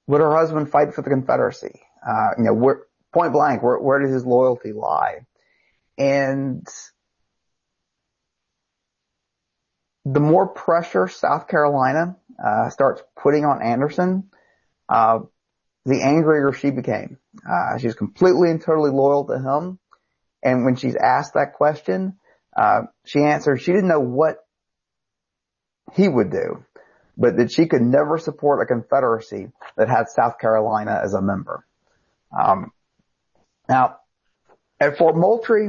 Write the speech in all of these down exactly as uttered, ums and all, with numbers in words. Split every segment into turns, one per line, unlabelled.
would her husband fight for the Confederacy? Uh, you know, where, point blank, where, where does his loyalty lie? And the more pressure South Carolina uh, starts putting on Anderson, uh, the angrier she became. Uh, she's completely and totally loyal to him. And when she's asked that question, uh, she answered she didn't know what he would do, but that she could never support a Confederacy that had South Carolina as a member. Um, now, at Fort Moultrie,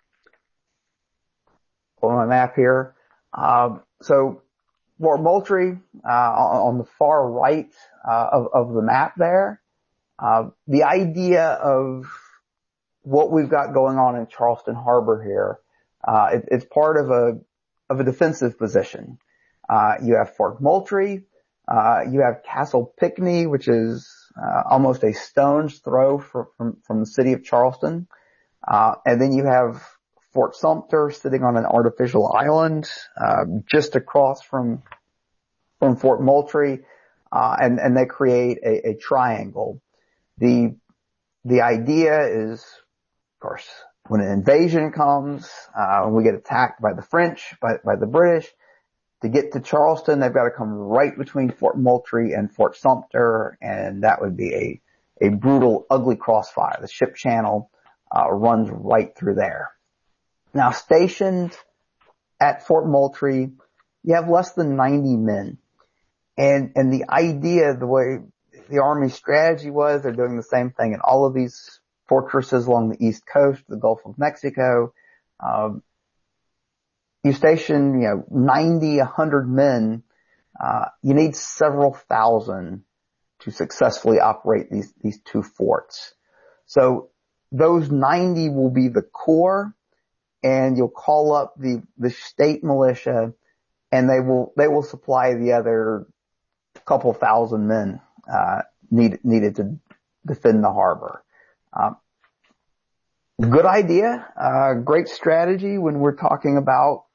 on my map here, um, so Fort Moultrie, uh, on the far right, uh, of, of the map there, uh, the idea of what we've got going on in Charleston Harbor here, uh, it, it's part of a, of a defensive position. Uh, you have Fort Moultrie, uh, you have Castle Pinckney, which is, uh, almost a stone's throw from, from, from the city of Charleston. Uh, and then you have Fort Sumter sitting on an artificial island, uh, just across from, from Fort Moultrie, uh, and, and they create a, a triangle. The, the idea is, of course, when an invasion comes, uh, when we get attacked by the French, by, by the British, to get to Charleston, they've got to come right between Fort Moultrie and Fort Sumter, and that would be a, a brutal, ugly crossfire. The ship channel, uh, runs right through there. Now, stationed at Fort Moultrie, you have less than ninety men. And, and the idea, the way the Army's strategy was, they're doing the same thing in all of these fortresses along the East Coast, the Gulf of Mexico. Um, you station, you know, ninety, a hundred men, uh, you need several thousand to successfully operate these, these two forts. So those ninety will be the core, and you'll call up the, the state militia, and they will, they will supply the other couple thousand men, uh, need, needed to defend the harbor. Um, good idea, uh, great strategy when we're talking about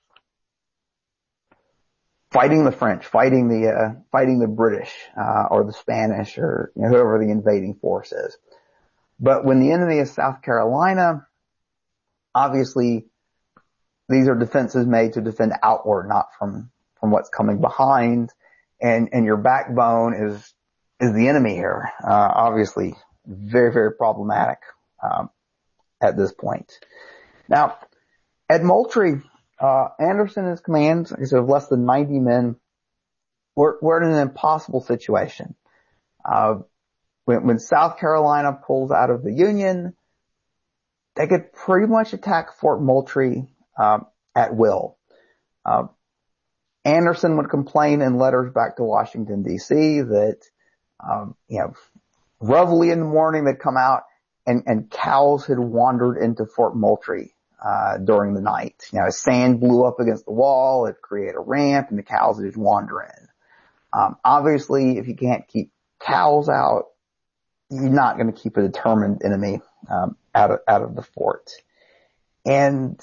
fighting the French, fighting the, uh, fighting the British, uh, or the Spanish, or you know, whoever the invading force is. But when the enemy is South Carolina, obviously these are defenses made to defend outward, not from, from what's coming behind. And, and your backbone is, is the enemy here. Uh, obviously very, very problematic, um, at this point. Now, at Moultrie, uh, Anderson and his command, like I said, of less than ninety men, we're, we're in an impossible situation. Uh, when, when South Carolina pulls out of the Union, they could pretty much attack Fort Moultrie, um, at will. Uh, Anderson would complain in letters back to Washington, D C that, um, you know, roughly in the morning they'd come out and, and cows had wandered into Fort Moultrie, uh, during the night. You know, sand blew up against the wall, it created a ramp, and the cows would just wander in. Um, obviously, if you can't keep cows out, you're not going to keep a determined enemy, um, out of, out of the fort. And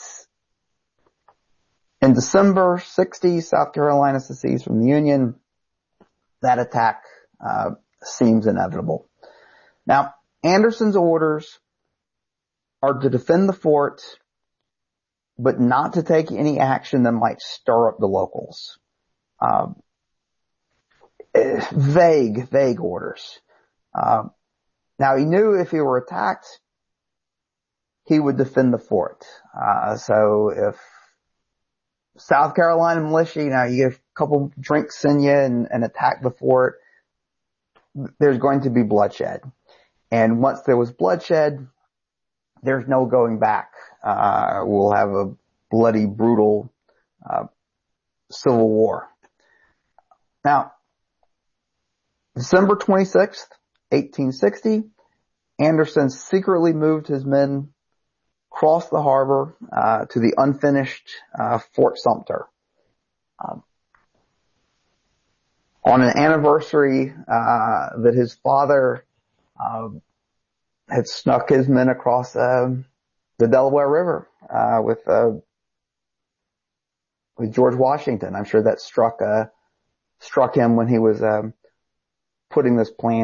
in December sixty, South Carolina secedes from the Union. That attack, uh, seems inevitable. Now, Anderson's orders are to defend the fort, but not to take any action that might stir up the locals. Um, vague, vague orders. Um, now he knew if he were attacked, he would defend the fort. Uh, so if South Carolina militia, you know, you get a couple drinks in you and, and attack the fort, there's going to be bloodshed. And once there was bloodshed, there's no going back. Uh, we'll have a bloody, brutal, uh, civil war. Now, December twenty-sixth, eighteen sixty, Anderson secretly moved his men across the harbor, uh, to the unfinished, uh, Fort Sumter. Um, on an anniversary, uh, that his father, uh, had snuck his men across, uh, the Delaware River, uh, with, uh, with George Washington. I'm sure that struck, uh, struck him when he was, um, putting this plan